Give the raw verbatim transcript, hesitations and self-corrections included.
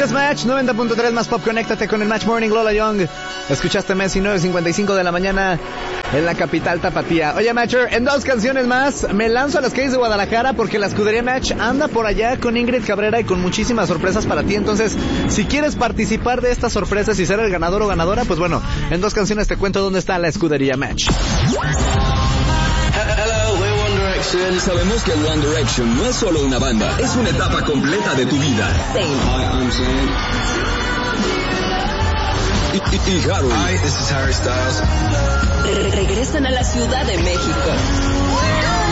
Escuchas Match noventa punto tres más pop. Conéctate con el Match Morning. Lola Young. Escuchaste Messi, nueve cincuenta y cinco de la mañana en la capital tapatía. Oye, Matcher, en dos canciones más me lanzo a las calles de Guadalajara porque la escudería Match anda por allá con Ingrid Cabrera y con muchísimas sorpresas para ti. Entonces, si quieres participar de estas sorpresas y ser el ganador o ganadora, pues bueno, en dos canciones te cuento dónde está la escudería Match. Sabemos que One Direction no es solo una banda, es una etapa completa de tu vida. Y, y, y Harry. Hi, this is Harry Styles. Re- regresan a la Ciudad de México.